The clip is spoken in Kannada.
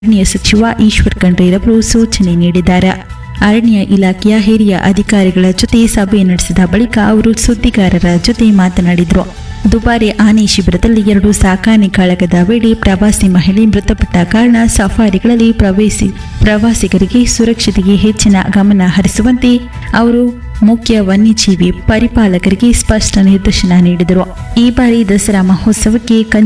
ಅರಣ್ಯ ಸಚಿವ ಈಶ್ವರ್ ಖಂಡ್ರೆರವರು ಸೂಚನೆ ನೀಡಿದ್ದಾರೆ. ಅರಣ್ಯ ಇಲಾಖೆಯ ಹಿರಿಯ ಅಧಿಕಾರಿಗಳ ಜೊತೆ ಸಭೆ ನಡೆಸಿದ ಬಳಿಕ ಅವರು ಸುದ್ದಿಗಾರರ ಜೊತೆ ಮಾತನಾಡಿದರು. ದುಬಾರಿ ಆನೆ ಶಿಬಿರದಲ್ಲಿ 2 ಸಾಕಾಣೆ ಕಾಳಗದ ವೇಳೆ ಪ್ರವಾಸಿ ಮಹಿಳೆ ಮೃತಪಟ್ಟ ಕಾರಣ ಸಫಾರಿಗಳಲ್ಲಿ ಪ್ರವಾಸಿಗರಿಗೆ ಸುರಕ್ಷತೆಗೆ ಹೆಚ್ಚಿನ ಗಮನ ಹರಿಸುವಂತೆ ಅವರು ಮುಖ್ಯ ವನ್ಯಜೀವಿ ಪರಿಪಾಲಕರಿಗೆ ಸ್ಪಷ್ಟ ನಿರ್ದೇಶನ ನೀಡಿದರು. ಈ ಬಾರಿ ದಸರಾ ಮಹೋತ್ಸವಕ್ಕೆ